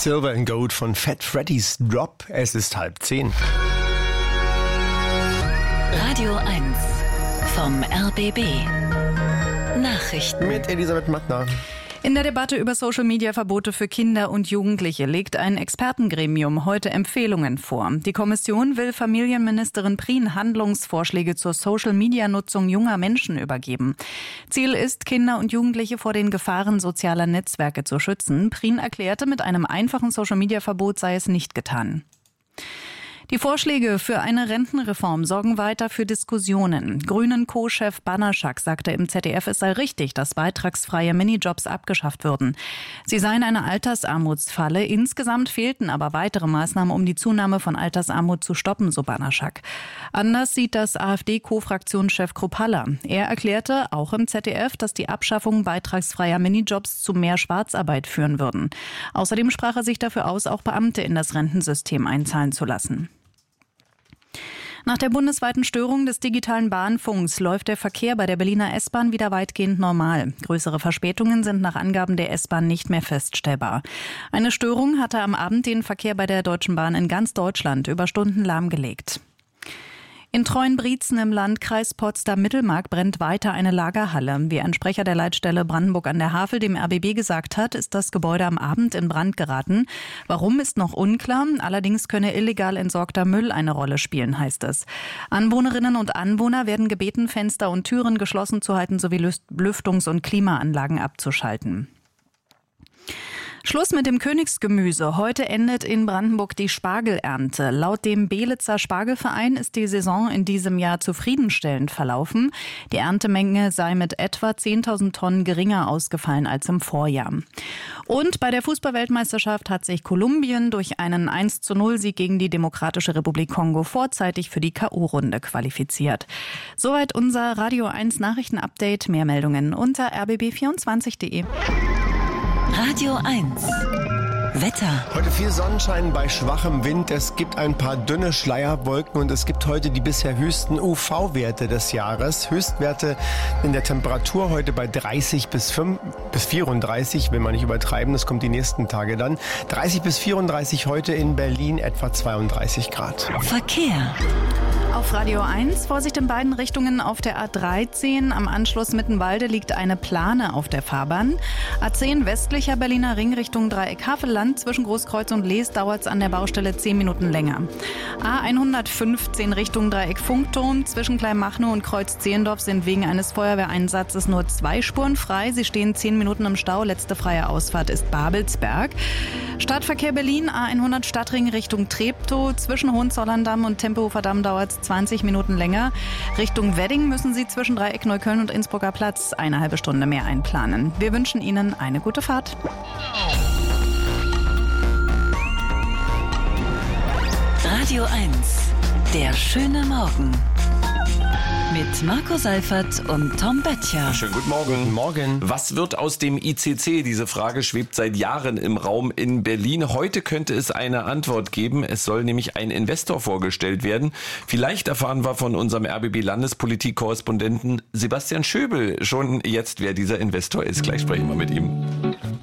Silver and Gold von Fat Freddy's Drop. Es ist 9:30. Radio 1 vom RBB. Nachrichten Mit Elisabeth Mattner. In der Debatte über Social-Media-Verbote für Kinder und Jugendliche legt ein Expertengremium heute Empfehlungen vor. Die Kommission will Familienministerin Prien Handlungsvorschläge zur Social-Media-Nutzung junger Menschen übergeben. Ziel ist, Kinder und Jugendliche vor den Gefahren sozialer Netzwerke zu schützen. Prien erklärte, mit einem einfachen Social-Media-Verbot sei es nicht getan. Die Vorschläge für eine Rentenreform sorgen weiter für Diskussionen. Grünen-Co-Chef Banaszak sagte im ZDF, es sei richtig, dass beitragsfreie Minijobs abgeschafft würden. Sie seien eine Altersarmutsfalle. Insgesamt fehlten aber weitere Maßnahmen, um die Zunahme von Altersarmut zu stoppen, so Banaszak. Anders sieht das AfD-Co-Fraktionschef Kruppalla. Er erklärte auch im ZDF, dass die Abschaffung beitragsfreier Minijobs zu mehr Schwarzarbeit führen würden. Außerdem sprach er sich dafür aus, auch Beamte in das Rentensystem einzahlen zu lassen. Nach der bundesweiten Störung des digitalen Bahnfunks läuft der Verkehr bei der Berliner S-Bahn wieder weitgehend normal. Größere Verspätungen sind nach Angaben der S-Bahn nicht mehr feststellbar. Eine Störung hatte am Abend den Verkehr bei der Deutschen Bahn in ganz Deutschland über Stunden lahmgelegt. In Treuenbrietzen im Landkreis Potsdam-Mittelmark brennt weiter eine Lagerhalle. Wie ein Sprecher der Leitstelle Brandenburg an der Havel dem RBB gesagt hat, ist das Gebäude am Abend in Brand geraten. Warum, ist noch unklar. Allerdings könne illegal entsorgter Müll eine Rolle spielen, heißt es. Anwohnerinnen und Anwohner werden gebeten, Fenster und Türen geschlossen zu halten sowie Lüftungs- und Klimaanlagen abzuschalten. Schluss mit dem Königsgemüse. Heute endet in Brandenburg die Spargelernte. Laut dem Belitzer Spargelverein ist die Saison in diesem Jahr zufriedenstellend verlaufen. Die Erntemenge sei mit etwa 10.000 Tonnen geringer ausgefallen als im Vorjahr. Und bei der Fußball-Weltmeisterschaft hat sich Kolumbien durch einen 1:0-Sieg gegen die Demokratische Republik Kongo vorzeitig für die K.O.-Runde qualifiziert. Soweit unser Radio 1 Nachrichten-Update. Mehr Meldungen unter rbb24.de. Radio 1 Wetter. Heute viel Sonnenschein bei schwachem Wind. Es gibt ein paar dünne Schleierwolken und es gibt heute die bisher höchsten UV-Werte des Jahres. Höchstwerte in der Temperatur heute bei 30 bis 34, will man nicht übertreiben. Das kommt die nächsten Tage dann. 30 bis 34 heute in Berlin, etwa 32 Grad. Verkehr. Auf Radio 1, Vorsicht in beiden Richtungen auf der A13. Am Anschluss Mittenwalde liegt eine Plane auf der Fahrbahn. A10 westlicher Berliner Ring Richtung Dreieck Havelland. Zwischen Großkreuz und Lees dauert es an der Baustelle 10 Minuten länger. A115 Richtung Dreieck Funkturm. Zwischen Kleinmachnow und Kreuz Zehlendorf sind wegen eines Feuerwehreinsatzes nur 2 Spuren frei. Sie stehen 10 Minuten im Stau. Letzte freie Ausfahrt ist Babelsberg. Stadtverkehr Berlin, A100 Stadtring Richtung Treptow. Zwischen Hohenzollern-Damm und Tempelhofer-Damm dauert es 20 Minuten länger. Richtung Wedding müssen Sie zwischen Dreieck Neukölln und Innsbrucker Platz eine halbe Stunde mehr einplanen. Wir wünschen Ihnen eine gute Fahrt. Radio 1, der schöne Morgen. Mit Marco Seifert und Tom Böttcher. Schönen guten Morgen. Guten Morgen. Was wird aus dem ICC? Diese Frage schwebt seit Jahren im Raum in Berlin. Heute könnte es eine Antwort geben. Es soll nämlich ein Investor vorgestellt werden. Vielleicht erfahren wir von unserem RBB-Landespolitik-Korrespondenten Sebastian Schöbel schon jetzt, wer dieser Investor ist. Gleich sprechen wir mit ihm.